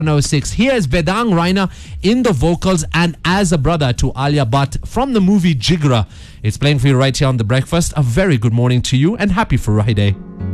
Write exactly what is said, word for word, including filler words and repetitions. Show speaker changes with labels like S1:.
S1: oh six. Here is Vedang Raina in the vocals and as a brother to Alia Bhatt from the movie Jigra. It's playing for you right here on The Breakfast. A very good morning to you and happy Friday.